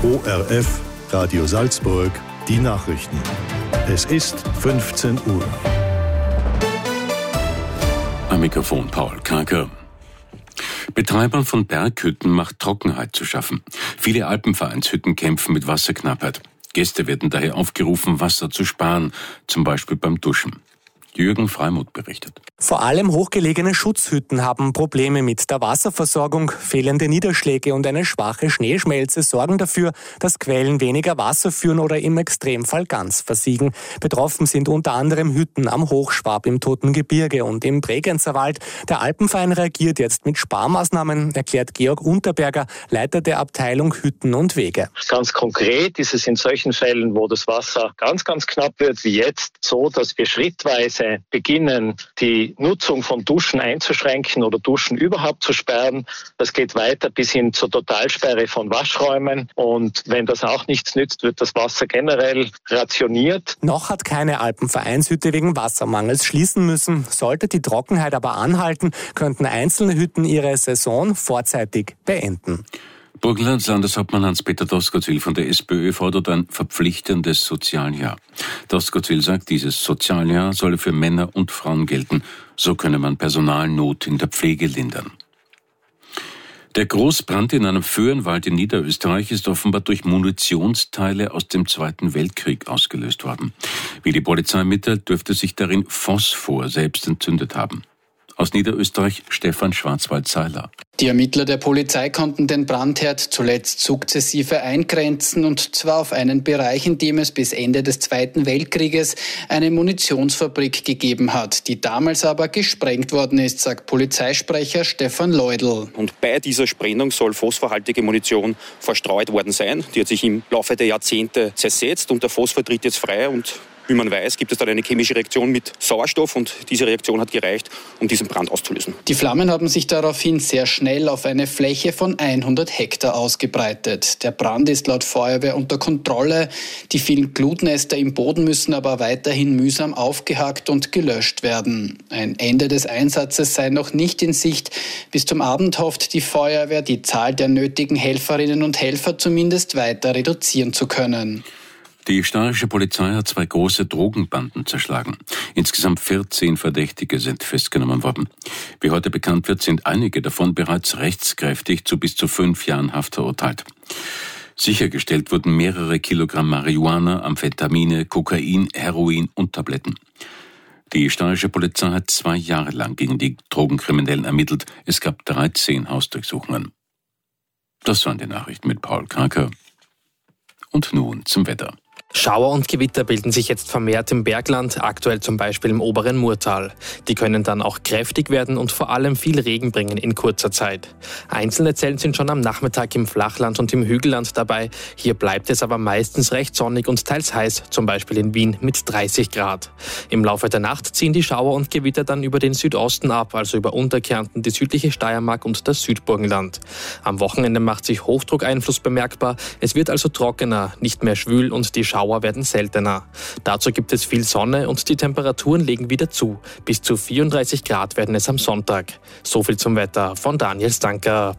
ORF, Radio Salzburg, die Nachrichten. Es ist 15 Uhr. Am Mikrofon Paul Kager. Betreiber von Berghütten macht Trockenheit zu schaffen. Viele Alpenvereinshütten kämpfen mit Wasserknappheit. Gäste werden daher aufgerufen, Wasser zu sparen, zum Beispiel beim Duschen. Jürgen Freimuth berichtet. Vor allem hochgelegene Schutzhütten haben Probleme mit der Wasserversorgung. Fehlende Niederschläge und eine schwache Schneeschmelze sorgen dafür, dass Quellen weniger Wasser führen oder im Extremfall ganz versiegen. Betroffen sind unter anderem Hütten am Hochschwab im Toten Gebirge und im Bregenzerwald. Der Alpenverein reagiert jetzt mit Sparmaßnahmen, erklärt Georg Unterberger, Leiter der Abteilung Hütten und Wege. Ganz konkret ist es in solchen Fällen, wo das Wasser ganz, ganz knapp wird, wie jetzt, so, dass wir schrittweise beginnen, die Nutzung von Duschen einzuschränken oder Duschen überhaupt zu sperren. Das geht weiter bis hin zur Totalsperre von Waschräumen. Und wenn das auch nichts nützt, wird das Wasser generell rationiert. Noch hat keine Alpenvereinshütte wegen Wassermangels schließen müssen. Sollte die Trockenheit aber anhalten, könnten einzelne Hütten ihre Saison vorzeitig beenden. Burgenlands Landeshauptmann Hans-Peter Doskozil von der SPÖ fordert ein verpflichtendes Sozialjahr. Doskozil sagt, dieses Sozialjahr solle für Männer und Frauen gelten. So könne man Personalnot in der Pflege lindern. Der Großbrand in einem Föhrenwald in Niederösterreich ist offenbar durch Munitionsteile aus dem Zweiten Weltkrieg ausgelöst worden. Wie die Polizei mitteilt, dürfte sich darin Phosphor selbst entzündet haben. Aus Niederösterreich Stefan Schwarzwald-Seiler. Die Ermittler der Polizei konnten den Brandherd zuletzt sukzessive eingrenzen, und zwar auf einen Bereich, in dem es bis Ende des Zweiten Weltkrieges eine Munitionsfabrik gegeben hat, die damals aber gesprengt worden ist, sagt Polizeisprecher Stefan Leudl. Und bei dieser Sprengung soll phosphorhaltige Munition verstreut worden sein. Die hat sich im Laufe der Jahrzehnte zersetzt und der Phosphor tritt jetzt frei, und wie man weiß, gibt es dann eine chemische Reaktion mit Sauerstoff, und diese Reaktion hat gereicht, um diesen Brand auszulösen. Die Flammen haben sich daraufhin sehr schnell auf eine Fläche von 100 Hektar ausgebreitet. Der Brand ist laut Feuerwehr unter Kontrolle. Die vielen Glutnester im Boden müssen aber weiterhin mühsam aufgehakt und gelöscht werden. Ein Ende des Einsatzes sei noch nicht in Sicht. Bis zum Abend hofft die Feuerwehr, die Zahl der nötigen Helferinnen und Helfer zumindest weiter reduzieren zu können. Die steirische Polizei hat 2 große Drogenbanden zerschlagen. Insgesamt 14 Verdächtige sind festgenommen worden. Wie heute bekannt wird, sind einige davon bereits rechtskräftig zu bis zu 5 Jahren Haft verurteilt. Sichergestellt wurden mehrere Kilogramm Marihuana, Amphetamine, Kokain, Heroin und Tabletten. Die steirische Polizei hat 2 Jahre lang gegen die Drogenkriminellen ermittelt. Es gab 13 Hausdurchsuchungen. Das waren die Nachrichten mit Paul Kraker. Und nun zum Wetter. Schauer und Gewitter bilden sich jetzt vermehrt im Bergland, aktuell zum Beispiel im oberen Murtal. Die können dann auch kräftig werden und vor allem viel Regen bringen in kurzer Zeit. Einzelne Zellen sind schon am Nachmittag im Flachland und im Hügelland dabei. Hier bleibt es aber meistens recht sonnig und teils heiß, zum Beispiel in Wien mit 30 Grad. Im Laufe der Nacht ziehen die Schauer und Gewitter dann über den Südosten ab, also über Unterkärnten, die südliche Steiermark und das Südburgenland. Am Wochenende macht sich Hochdruckeinfluss bemerkbar. Es wird also trockener, nicht mehr schwül, und die Schauer werden seltener. Dazu gibt es viel Sonne und die Temperaturen legen wieder zu. Bis zu 34 Grad werden es am Sonntag. So viel zum Wetter von Daniel Stanker.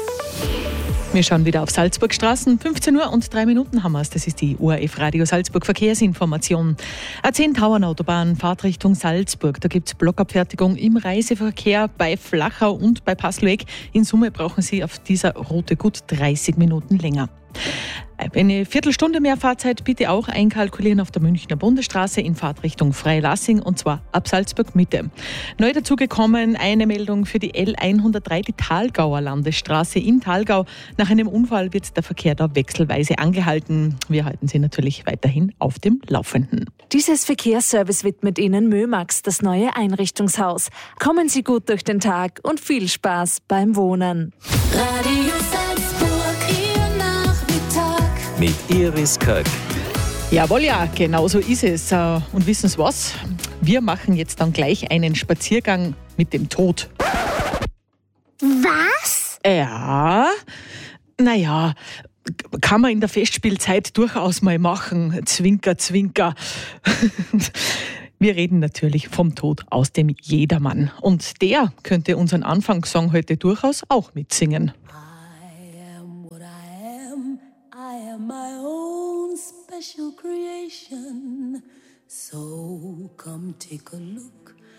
Wir schauen wieder auf Salzburgstraßen. 15 Uhr und 3 Minuten haben wir es. Das ist die ORF Radio Salzburg Verkehrsinformation. A10-Tauernautobahn, Fahrtrichtung Salzburg. Da gibt es Blockabfertigung im Reiseverkehr bei Flachau und bei Passlweg. In Summe brauchen Sie auf dieser Route gut 30 Minuten länger. Eine Viertelstunde mehr Fahrzeit bitte auch einkalkulieren auf der Münchner Bundesstraße in Fahrtrichtung Freilassing, und zwar ab Salzburg Mitte. Neu dazugekommen eine Meldung für die L103, die Thalgauer Landesstraße in Thalgau. Nach einem Unfall wird der Verkehr da wechselweise angehalten. Wir halten Sie natürlich weiterhin auf dem Laufenden. Dieses Verkehrsservice widmet Ihnen Mömax, das neue Einrichtungshaus. Kommen Sie gut durch den Tag und viel Spaß beim Wohnen. Radio Salzburg, Ihr Nachmittag. Mit Iris Köck. Jawohl, ja, genau so ist es. Und wissen Sie was? Wir machen jetzt dann gleich einen Spaziergang mit dem Tod. Was? Ja, naja, kann man in der Festspielzeit durchaus mal machen. Zwinker, zwinker. Wir reden natürlich vom Tod aus dem Jedermann. Und der könnte unseren Anfangssong heute durchaus auch mitsingen. I am my own special creation. So come take a look